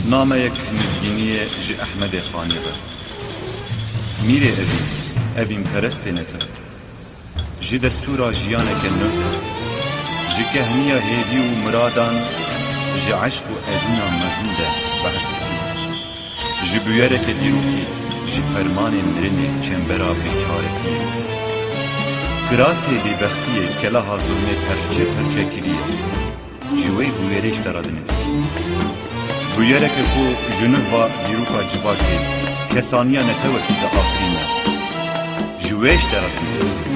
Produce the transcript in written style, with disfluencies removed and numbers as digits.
نامەیەک نزگینیە ji Ehmedê Xanê be. Mîrê evîn perestênete. Ji destûra jiyaneke nû, ji kehniya hêvî û miradan, ji eşq û edîna mezin de behs dikî. Ji bûyereke dîrokî, ji fermanên mirinê çembera bêçaretiyê. Kirasê bêbextiyê kelaha zulmê perçe perçe kiriye. Ji wê bûyerê ji te re dinivîsî. Bûyereke ku ji nûva dîroka civakê kesaniya netewekî de afirîne. Ji wê ji te re dinivîsî.